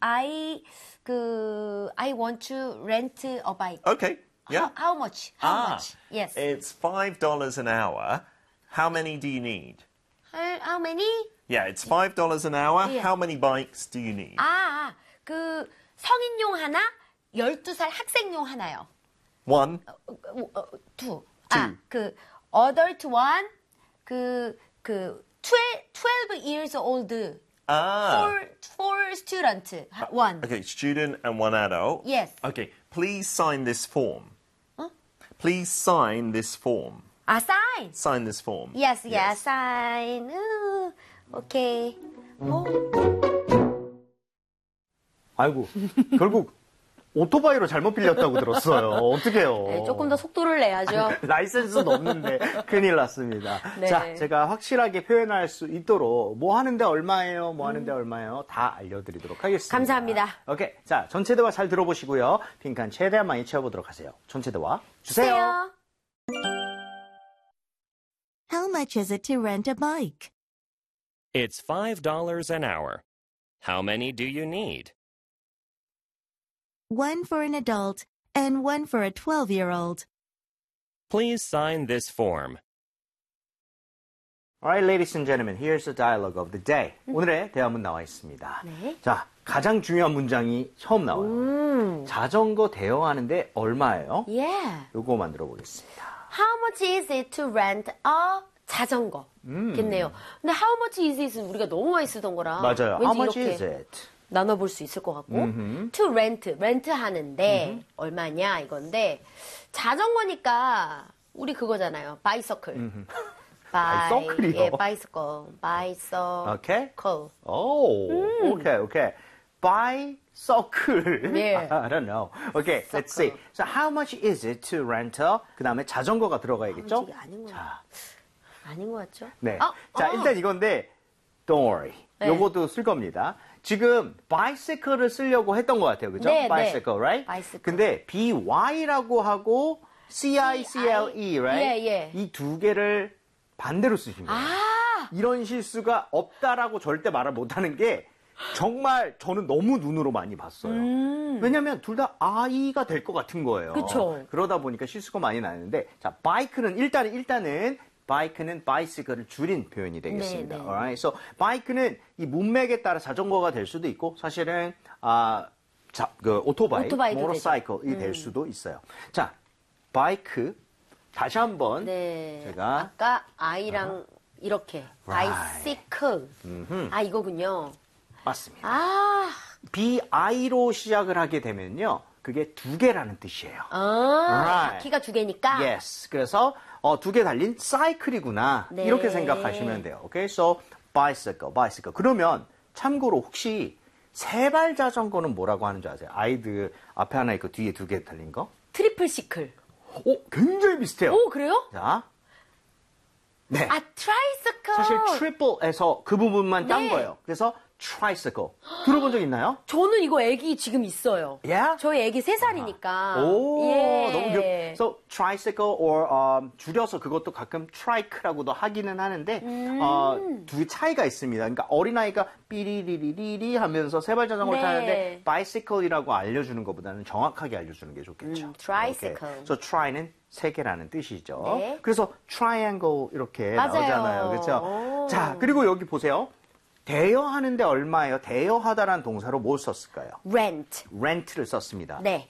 I want to rent a bike. Okay. Yeah. How much? How much? Yes. It's $5 an hour. How many do you need? How many? Yeah, it's $5 an hour. Yeah. How many bikes do you need? 그 성인용 하나, 12살 학생용 하나요. One. Two. Two. 그 adult one, 그 12 years old. Four student. One. Okay, student and one adult. Yes. Okay, please sign this form. Please sign this form. Sign. Sign this form. Yes, sign. Okay. 아이고, 결국 오토바이로 잘못 빌렸다고 들었어요. 어떡해요. 네, 조금 더 속도를 내야죠. 라이센스는 없는데 큰일 났습니다. 네. 자, 제가 확실하게 표현할 수 있도록 뭐 하는데 얼마예요, 뭐 하는데 얼마예요 다 알려드리도록 하겠습니다. 감사합니다. 오케이, 자, 전체 대화 잘 들어보시고요. 빈칸 최대한 많이 채워보도록 하세요. 전체 대화 주세요. How much is it to rent a bike? It's $5 an hour. How many do you need? One for an adult and one for a 12-year-old. Please sign this form. Alright, ladies and gentlemen, here's the dialogue of the day. 오늘의 대화문 나와 있습니다. 네. 자, 가장 중요한 문장이 처음 나와요. 자전거 대여하는데 얼마예요? Yeah. 요거 만들어 보겠습니다. How much is it to rent a 자전거? 겠네요. 근데 how much is it은 우리가 너무 많이 쓰던 거라. 맞아요. How 왠지 much 이렇게 is it? 나눠볼 수 있을 것 같고. To rent 하는데 얼마냐 이건데 자전거니까 우리 그거잖아요. bicycle. bicycle이요? 예, bicycle. Okay. Oh, okay. Bicycle. Yeah. I don't know. Okay, let's see. So how much is it to rent a? 그 다음에 자전거가 들어가야겠죠? 이게 아닌 것 자, 아닌 것 같죠? 네. 자, 일단 이건데, don't worry. 네. 요것도 쓸 겁니다. 지금 bicycle을 쓰려고 했던 것 같아요. 그죠? 네, bicycle, 네. right? bicycle. 근데 by라고 하고 cicle, right? 예. 이 두 개를 반대로 쓰신 거예요. 이런 실수가 없다라고 절대 말을 못하는 게 정말 저는 너무 눈으로 많이 봤어요. 왜냐면 둘 다 I가 될 것 같은 거예요. 그쵸. 그러다 보니까 실수가 많이 나는데, 자, bike는 일단은 bike는 bicycle을 줄인 표현이 되겠습니다. 네. Alright? So bike는 이 문맥에 따라 자전거가 될 수도 있고, 사실은 그 오토바이, 오토바이도 motorcycle이 될 수도 있어요. 자, bike 다시 한번 네. 제가 아까 I랑 이렇게 bicycle. 이거군요. 맞습니다. BI로 시작을 하게 되면요, 그게 두 개라는 뜻이에요. Right. 바퀴가 두 개니까. Yes. 그래서 두 개 달린 사이클이구나. 네. 이렇게 생각하시면 돼요. Okay? So bicycle. 그러면 참고로 혹시 세발 자전거는 뭐라고 하는 줄 아세요? 아이들 앞에 하나 있고 뒤에 두 개 달린 거? 트리플 시클. 굉장히 비슷해요. 오, 그래요? 자. 네. 트라이시클. 사실 트리플에서 그 부분만 딴 네. 거예요. 그래서 tricycle. 들어본 적 있나요? 저는 이거 애기 지금 있어요. Yeah? 저희 애기 3살이니까. 오, 예. 너무 귀여워. So, tricycle or 줄여서 그것도 가끔 trike라고도 하기는 하는데 두 개 차이가 있습니다. 그러니까 어린아이가 삐리리리리 하면서 세발 자전거를 네. 타는데 bicycle이라고 알려주는 것보다는 정확하게 알려주는 게 좋겠죠. tricycle. Okay. So, try는 세 개라는 뜻이죠. 네. 그래서 triangle 이렇게 맞아요. 나오잖아요. 그렇죠? 자, 그리고 여기 보세요. 대여하는데 얼마예요? 대여하다라는 동사로 뭘 썼을까요? rent를 썼습니다. 네.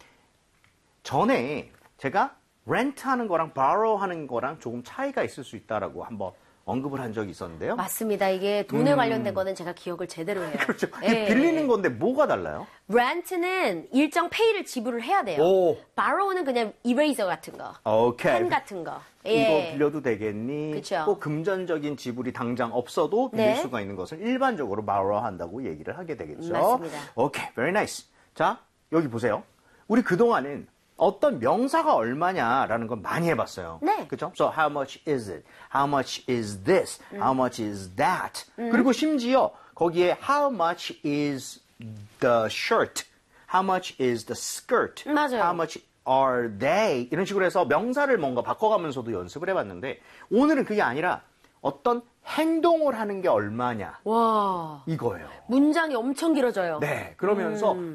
전에 제가 rent하는 거랑 borrow하는 거랑 조금 차이가 있을 수 있다라고 한번 언급을 한 적이 있었는데요. 맞습니다. 이게 돈에 관련된 거는 제가 기억을 제대로 해요. 그렇죠. 예. 빌리는 건데 뭐가 달라요? rent는 일정 페이를 지불을 해야 돼요. 오. borrow는 그냥 eraser 같은 거. 오케이. 펜 같은 거. 이거 예. 빌려도 되겠니? 그쵸. 꼭 금전적인 지불이 당장 없어도 빌릴 네. 수가 있는 것을 일반적으로 borrow 한다고 얘기를 하게 되겠죠. 맞습니다. 오케이, very nice. 자, 여기 보세요. 우리 그동안은 어떤 명사가 얼마냐라는 건 많이 해봤어요. 네. 그렇죠? So how much is it? How much is this? How much is that? 그리고 심지어 거기에 how much is the shirt? How much is the skirt? 맞아요. How much are they? 이런 식으로 해서 명사를 뭔가 바꿔가면서도 연습을 해봤는데 오늘은 그게 아니라 어떤 행동을 하는 게 얼마냐 와. 이거예요. 문장이 엄청 길어져요. 네, 그러면서